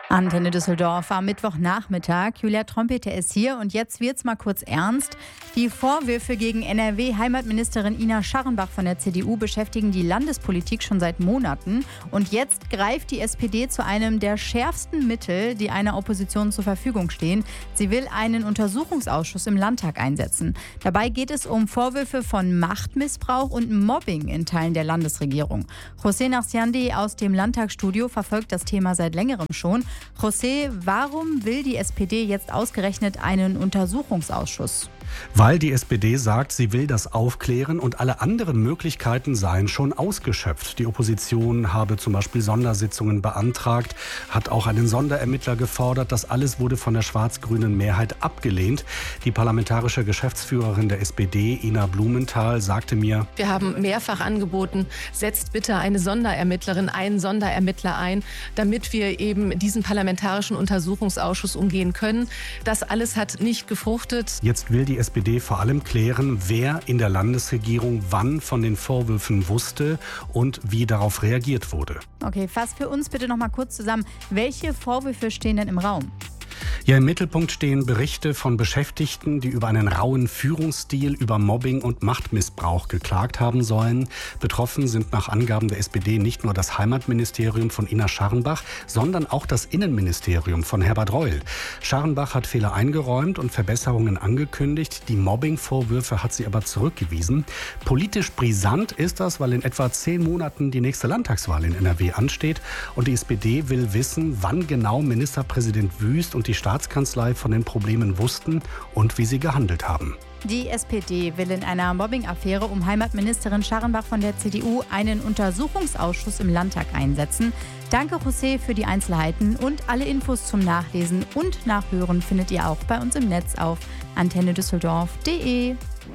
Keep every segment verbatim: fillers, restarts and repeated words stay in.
Antenne Düsseldorf am Mittwochnachmittag. Julia Trompeter ist hier und jetzt wird's mal kurz ernst. Die Vorwürfe gegen N R W-Heimatministerin Ina Scharrenbach von der C D U beschäftigen die Landespolitik schon seit Monaten. Und jetzt greift die S P D zu einem der schärfsten Mittel, die einer Opposition zur Verfügung stehen. Sie will einen Untersuchungsausschuss im Landtag einsetzen. Dabei geht es um Vorwürfe von Machtmissbrauch und Mobbing in Teilen der Landesregierung. José Narciandi aus dem Landtagsstudio verfolgt das Thema seit längerem schon. José, warum will die S P D jetzt ausgerechnet einen Untersuchungsausschuss? Weil die S P D sagt, sie will das aufklären und alle anderen Möglichkeiten seien schon ausgeschöpft. Die Opposition habe zum Beispiel Sondersitzungen beantragt, hat auch einen Sonderermittler gefordert. Das alles wurde von der schwarz-grünen Mehrheit abgelehnt. Die parlamentarische Geschäftsführerin der S P D, Ina Blumenthal, sagte mir: Wir haben mehrfach angeboten, setzt bitte eine Sonderermittlerin, einen Sonderermittler ein, damit wir eben diesen parlamentarischen Untersuchungsausschuss umgehen können. Das alles hat nicht gefruchtet. Jetzt will die S P D vor allem klären, wer in der Landesregierung wann von den Vorwürfen wusste und wie darauf reagiert wurde. Okay, fass für uns bitte noch mal kurz zusammen. Welche Vorwürfe stehen denn im Raum? Ja, im Mittelpunkt stehen Berichte von Beschäftigten, die über einen rauen Führungsstil, über Mobbing und Machtmissbrauch geklagt haben sollen. Betroffen sind nach Angaben der S P D nicht nur das Heimatministerium von Ina Scharrenbach, sondern auch das Innenministerium von Herbert Reul. Scharrenbach hat Fehler eingeräumt und Verbesserungen angekündigt. Die Mobbing-Vorwürfe hat sie aber zurückgewiesen. Politisch brisant ist das, weil in etwa zehn Monaten die nächste Landtagswahl in N R W ansteht. Und die S P D will wissen, wann genau Ministerpräsident Wüst und die Staatskanzlei von den Problemen wussten und wie sie gehandelt haben. Die S P D will in einer Mobbing-Affäre um Heimatministerin Scharrenbach von der C D U einen Untersuchungsausschuss im Landtag einsetzen. Danke, José, für die Einzelheiten und alle Infos zum Nachlesen und Nachhören findet ihr auch bei uns im Netz auf antenne düsseldorf punkt de.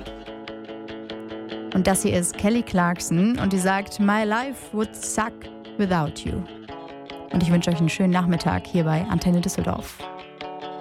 Und das hier ist Kelly Clarkson und die sagt: My life would suck without you. Und ich wünsche euch einen schönen Nachmittag hier bei Antenne Düsseldorf.